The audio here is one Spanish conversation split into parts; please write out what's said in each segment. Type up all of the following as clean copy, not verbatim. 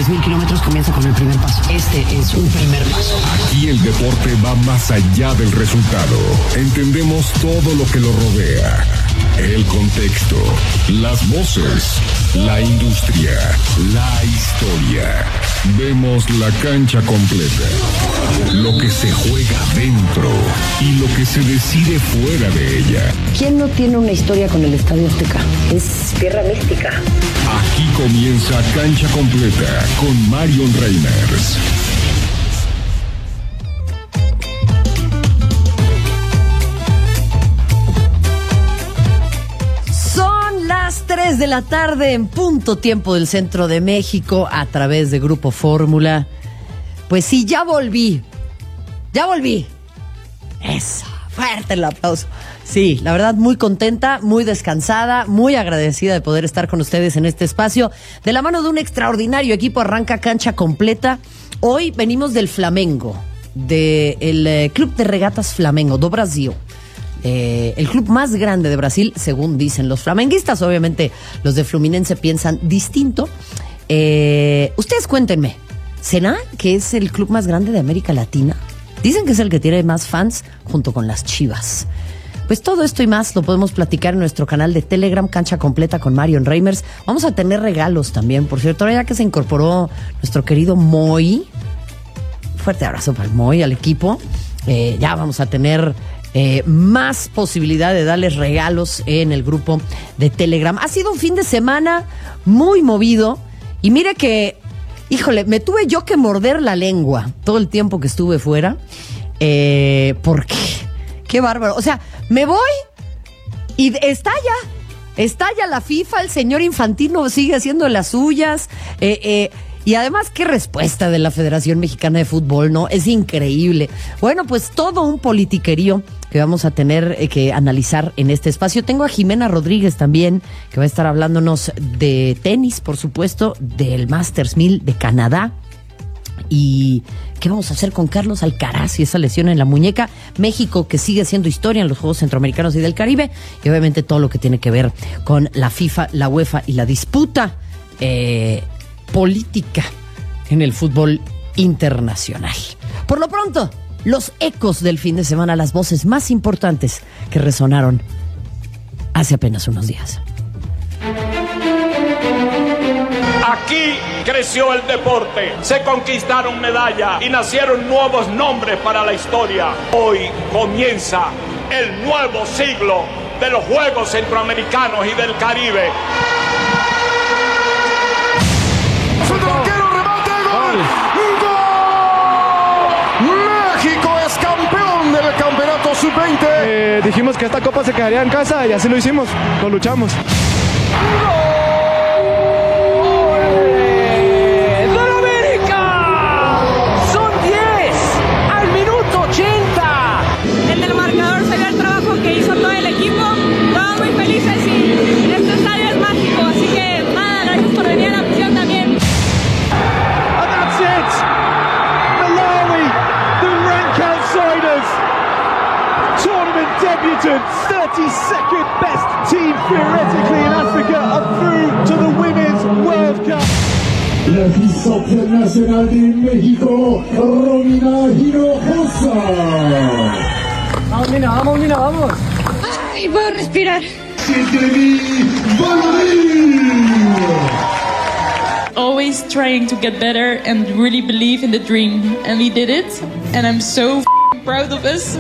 10,000 kilómetros comienza con el primer paso. Este es un primer paso. Aquí el deporte va más allá del resultado. Entendemos todo lo que lo rodea. El contexto, las voces, la industria, la historia. Vemos la cancha completa. Lo que se juega dentro y lo que se decide fuera de ella. ¿Quién no tiene una historia con el Estadio Azteca? Es tierra mística. Aquí comienza Cancha Completa con Marion Reimers. Son las 3 de la tarde en punto tiempo del centro de México a través de Grupo Fórmula. Pues sí, ya volví. Eso, fuerte el aplauso. Sí, la verdad muy contenta, muy descansada, muy agradecida de poder estar con ustedes en este espacio. De la mano de un extraordinario equipo arranca Cancha Completa. Hoy venimos del Flamengo, del Club de Regatas Flamengo do Brasil. El club más grande de Brasil, según dicen los flamenguistas. Obviamente los de Fluminense piensan distinto. Ustedes cuéntenme, ¿será que es el club más grande de América Latina? Dicen que es el que tiene más fans junto con las Chivas. Pues todo esto y más lo podemos platicar en nuestro canal de Telegram, Cancha Completa con Marion Reimers. Vamos a tener regalos también, por cierto, ahora ya que se incorporó nuestro querido Moy. Fuerte abrazo para el Moy, al equipo. Ya vamos a tener más posibilidad de darles regalos en el grupo de Telegram. Ha sido un fin de semana muy movido y mire que, híjole, me tuve yo que morder la lengua todo el tiempo que estuve fuera, porque qué bárbaro. O sea, me voy y estalla la FIFA, el señor Infantino sigue haciendo las suyas, y además qué respuesta de la Federación Mexicana de Fútbol, ¿no? Es increíble. Bueno, pues todo un politiquerío que vamos a tener que analizar en este espacio. Tengo a Jimena Rodríguez también, que va a estar hablándonos de tenis, por supuesto, del Masters 1000 de Canadá. ¿Y qué vamos a hacer con Carlos Alcaraz y esa lesión en la muñeca? México, que sigue haciendo historia en los Juegos Centroamericanos y del Caribe. Y obviamente todo lo que tiene que ver con la FIFA, la UEFA y la disputa política en el fútbol internacional. Por lo pronto, los ecos del fin de semana, las voces más importantes que resonaron hace apenas unos días. Aquí creció el deporte, se conquistaron medallas y nacieron nuevos nombres para la historia. Hoy comienza el nuevo siglo de los Juegos Centroamericanos y del Caribe. México es campeón del campeonato sub-20. Dijimos que esta copa se quedaría en casa y así lo hicimos, lo luchamos. Debutant, 32nd best team theoretically in Africa, are through to the Women's World Cup. La bicampeona nacional de México, Romina Hinojosa. Vamos, Nina, vamos. Ay, puedo respirar. Always trying to get better and really believe in the dream, and we did it, and I'm so proud of us.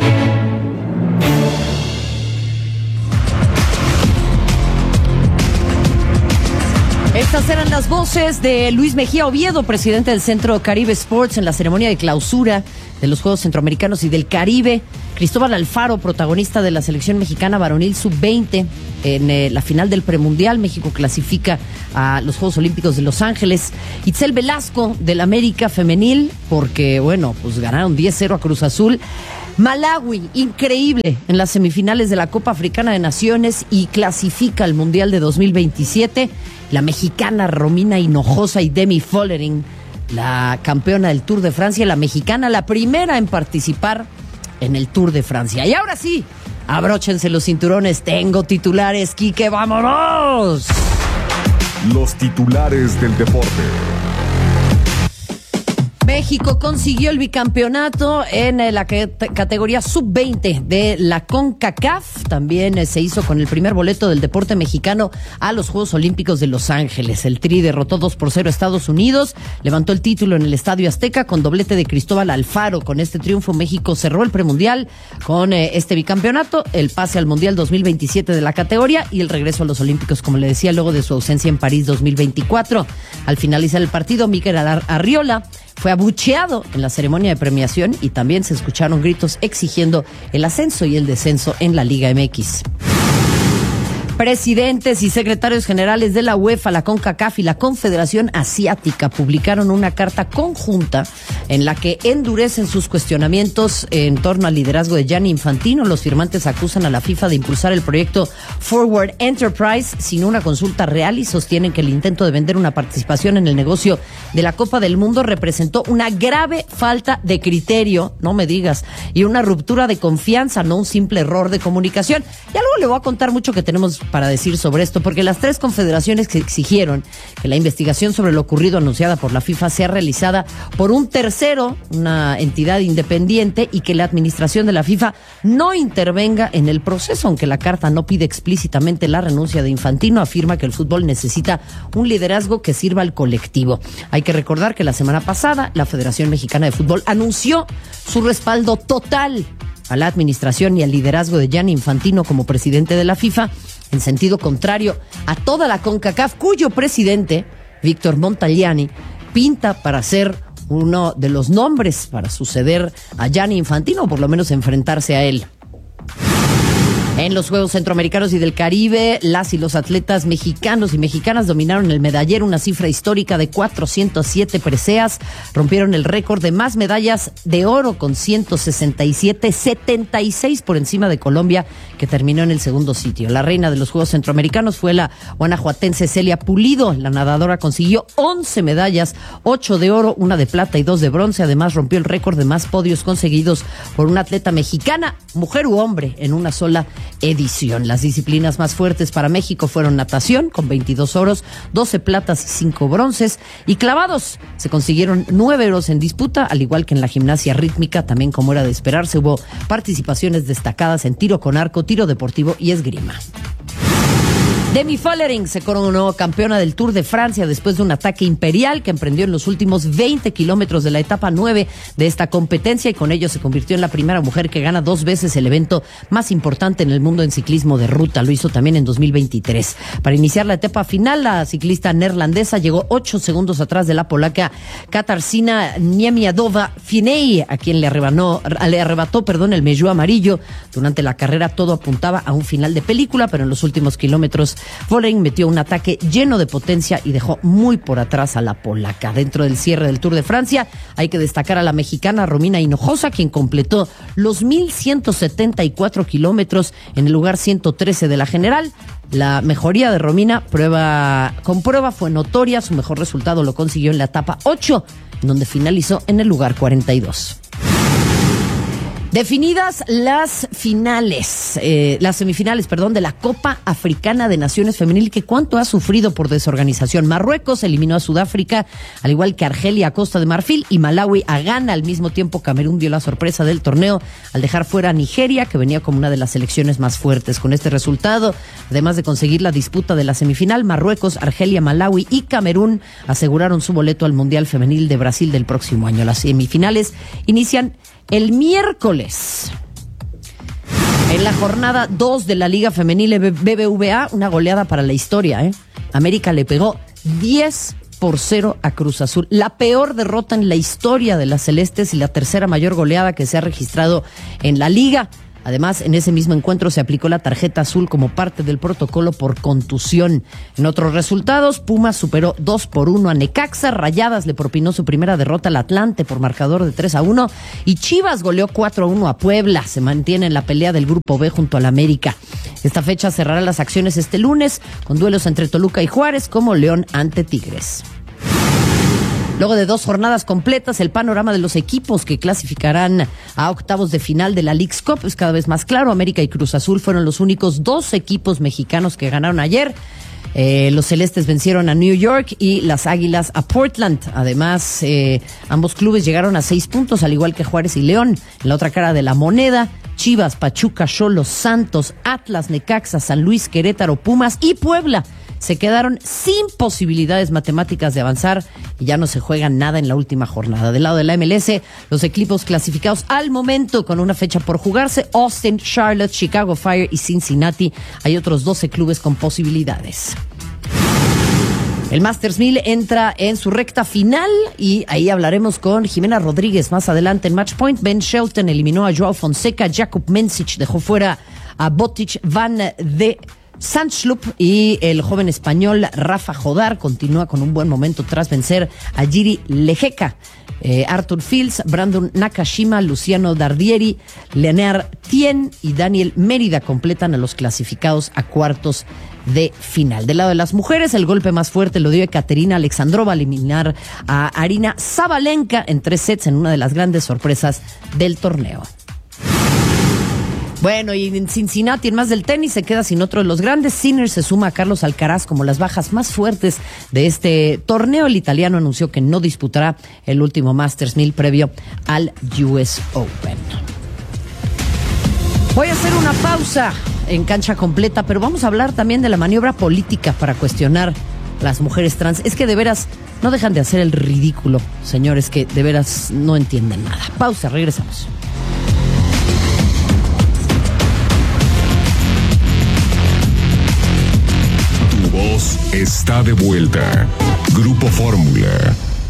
Estas eran las voces de Luis Mejía Oviedo, presidente del Centro Caribe Sports, en la ceremonia de clausura de los Juegos Centroamericanos y del Caribe. Cristóbal Alfaro, protagonista de la selección mexicana varonil sub-20 en la final del premundial. México clasifica a los Juegos Olímpicos de Los Ángeles. Itzel Velasco, del América femenil, porque, bueno, pues ganaron 10-0 a Cruz Azul. Malawi, increíble, en las semifinales de la Copa Africana de Naciones y clasifica al Mundial de 2027. La mexicana Romina Hinojosa y Demi Follering, la campeona del Tour de Francia, la mexicana, la primera en participar en el Tour de Francia. Y ahora sí, abróchense los cinturones, tengo titulares, Quique, ¡vámonos! Los titulares del deporte. México consiguió el bicampeonato en la categoría sub-20 de la CONCACAF. También se hizo con el primer boleto del deporte mexicano a los Juegos Olímpicos de Los Ángeles. El Tri derrotó 2-0 a Estados Unidos, levantó el título en el Estadio Azteca con doblete de Cristóbal Alfaro. Con este triunfo México cerró el premundial con este bicampeonato, el pase al Mundial 2027 de la categoría y el regreso a los Olímpicos, como le decía, luego de su ausencia en París 2024. Al finalizar el partido, Mikel Arriola fue abucheado en la ceremonia de premiación y también se escucharon gritos exigiendo el ascenso y el descenso en la Liga MX. Presidentes y secretarios generales de la UEFA, la CONCACAF y la Confederación Asiática publicaron una carta conjunta en la que endurecen sus cuestionamientos en torno al liderazgo de Gianni Infantino. Los firmantes acusan a la FIFA de impulsar el proyecto Forward Enterprise sin una consulta real y sostienen que el intento de vender una participación en el negocio de la Copa del Mundo representó una grave falta de criterio, no me digas, y una ruptura de confianza, no un simple error de comunicación. Y algo le voy a contar mucho que tenemos para decir sobre esto, porque las tres confederaciones que exigieron que la investigación sobre lo ocurrido anunciada por la FIFA sea realizada por un tercero, una entidad independiente, y que la administración de la FIFA no intervenga en el proceso, aunque la carta no pide explícitamente la renuncia de Infantino, afirma que el fútbol necesita un liderazgo que sirva al colectivo. Hay que recordar que la semana pasada la Federación Mexicana de Fútbol anunció su respaldo total a la administración y al liderazgo de Gianni Infantino como presidente de la FIFA, en sentido contrario a toda la CONCACAF, cuyo presidente, Víctor Montagliani, pinta para ser uno de los nombres para suceder a Gianni Infantino, o por lo menos enfrentarse a él. En los Juegos Centroamericanos y del Caribe, las y los atletas mexicanos y mexicanas dominaron el medallero, una cifra histórica de 407 preseas. Rompieron el récord de más medallas de oro con 167, 76 por encima de Colombia, que terminó en el segundo sitio. La reina de los Juegos Centroamericanos fue la guanajuatense Celia Pulido. La nadadora consiguió 11 medallas, 8 de oro, 1 de plata y 2 de bronce. Además, rompió el récord de más podios conseguidos por una atleta mexicana, mujer u hombre, en una sola edición. Las disciplinas más fuertes para México fueron natación, con 22 oros, 12 platas y 5 bronces, y clavados. Se consiguieron 9 oros en disputa, al igual que en la gimnasia rítmica. También, como era de esperarse, hubo participaciones destacadas en tiro con arco, tiro deportivo y esgrima. Demi Vollering se coronó campeona del Tour de Francia después de un ataque imperial que emprendió en los últimos 20 kilómetros de la etapa 9 de esta competencia, y con ello se convirtió en la primera mujer que gana 2 veces el evento más importante en el mundo en ciclismo de ruta. Lo hizo también en 2023. Para iniciar la etapa final, la ciclista neerlandesa llegó 8 segundos atrás de la polaca Katarzyna Niemiadowa-Finney, a quien le arrebató el maillot amarillo. Durante la carrera todo apuntaba a un final de película, pero en los últimos kilómetros Vollering metió un ataque lleno de potencia y dejó muy por atrás a la polaca. Dentro del cierre del Tour de Francia hay que destacar a la mexicana Romina Hinojosa, quien completó los 1,174 kilómetros en el lugar 113 de la general. La mejoría de Romina con prueba fue notoria. Su mejor resultado lo consiguió en la etapa 8, en donde finalizó en el lugar 42. Definidas las semifinales, de la Copa Africana de Naciones Femenil, que cuánto ha sufrido por desorganización. Marruecos eliminó a Sudáfrica, al igual que Argelia a Costa de Marfil, y Malawi a Ghana. Al mismo tiempo, Camerún dio la sorpresa del torneo al dejar fuera a Nigeria, que venía como una de las selecciones más fuertes. Con este resultado, además de conseguir la disputa de la semifinal, Marruecos, Argelia, Malawi y Camerún aseguraron su boleto al Mundial Femenil de Brasil del próximo año. Las semifinales inician el miércoles. En la jornada 2 de la Liga Femenil BBVA, una goleada para la historia, América le pegó 10-0 a Cruz Azul. La peor derrota en la historia de las Celestes y la tercera mayor goleada que se ha registrado en la liga. Además, en ese mismo encuentro se aplicó la tarjeta azul como parte del protocolo por contusión. En otros resultados, Pumas superó 2-1 a Necaxa, Rayadas le propinó su primera derrota al Atlante por marcador de 3-1 y Chivas goleó 4-1 a Puebla. Se mantiene en la pelea del Grupo B junto al América. Esta fecha cerrará las acciones este lunes con duelos entre Toluca y Juárez, como León ante Tigres. Luego de 2 jornadas completas, el panorama de los equipos que clasificarán a octavos de final de la Leagues Cup es cada vez más claro. América y Cruz Azul fueron los únicos 2 equipos mexicanos que ganaron ayer. Los Celestes vencieron a New York y las Águilas a Portland. Además, ambos clubes llegaron a 6 puntos, al igual que Juárez y León. En la otra cara de la moneda, Chivas, Pachuca, Xolos, Santos, Atlas, Necaxa, San Luis, Querétaro, Pumas y Puebla se quedaron sin posibilidades matemáticas de avanzar y ya no se juega nada en la última jornada. Del lado de la MLS, los equipos clasificados al momento con una fecha por jugarse: Austin, Charlotte, Chicago Fire y Cincinnati. Hay otros 12 clubes con posibilidades. El Masters 1000 entra en su recta final y ahí hablaremos con Jimena Rodríguez más adelante en Match Point. Ben Shelton eliminó a Joao Fonseca, Jakub Mensich dejó fuera a Botic van de Zandschulp y el joven español Rafa Jodar continúa con un buen momento tras vencer a Jiri Lejeka. Arthur Fields, Brandon Nakashima, Luciano Dardieri, Leonard Tien y Daniel Mérida completan a los clasificados a cuartos de final. Del lado de las mujeres, el golpe más fuerte lo dio Ekaterina Alexandrova al eliminar a Arina Sabalenka en 3 sets en una de las grandes sorpresas del torneo. Bueno, y en Cincinnati, en más del tenis, se queda sin otro de los grandes. Sinner se suma a Carlos Alcaraz como las bajas más fuertes de este torneo. El italiano anunció que no disputará el último Masters 1000 previo al US Open. Voy a hacer una pausa en Cancha Completa, pero vamos a hablar también de la maniobra política para cuestionar las mujeres trans. Es que de veras no dejan de hacer el ridículo, señores, que de veras no entienden nada. Pausa, regresamos. Voz está de vuelta. Grupo Fórmula.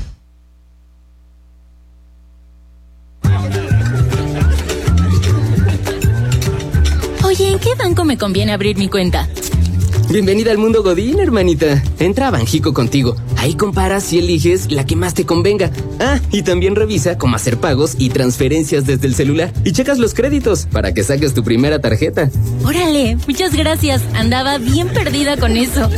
Oye, ¿en qué banco me conviene abrir mi cuenta? Bienvenida al mundo Godín, hermanita. Entra a Banjico contigo. Ahí comparas y eliges la que más te convenga. Ah, y también revisa cómo hacer pagos y transferencias desde el celular. Y checas los créditos para que saques tu primera tarjeta. Órale, muchas gracias. Andaba bien perdida con eso.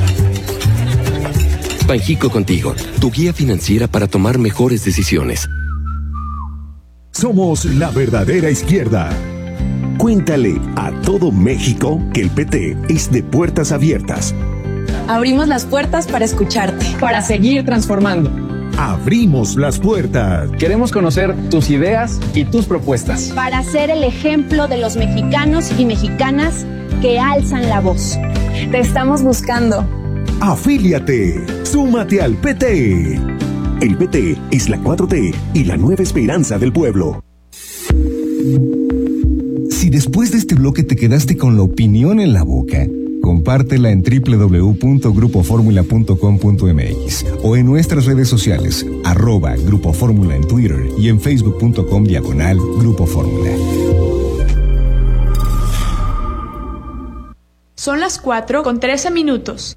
Banjico contigo, tu guía financiera para tomar mejores decisiones. Somos la verdadera izquierda. Cuéntale a todo México que el PT es de puertas abiertas. Abrimos las puertas para escucharte. Para seguir transformando. Abrimos las puertas. Queremos conocer tus ideas y tus propuestas. Para ser el ejemplo de los mexicanos y mexicanas que alzan la voz. Te estamos buscando. Afíliate. Súmate al PT. El PT es la 4T y la nueva esperanza del pueblo. Si después de este bloque te quedaste con la opinión en la boca, compártela en www.grupoformula.com.mx o en nuestras redes sociales, @Grupo Fórmula en Twitter y en facebook.com/Grupo Fórmula. Son las 4:13.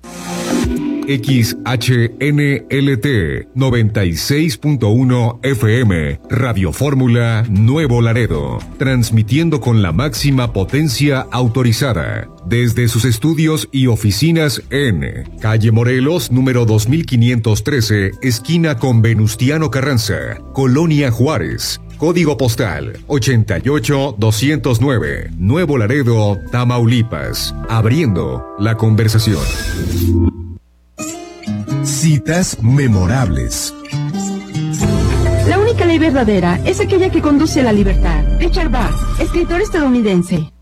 XHNLT 96.1 FM, Radio Fórmula Nuevo Laredo, transmitiendo con la máxima potencia autorizada, desde sus estudios y oficinas en Calle Morelos, número 2513, esquina con Venustiano Carranza, Colonia Juárez. Código postal 88209, Nuevo Laredo, Tamaulipas. Abriendo la conversación. Citas memorables. La única ley verdadera es aquella que conduce a la libertad. Richard Bach, escritor estadounidense.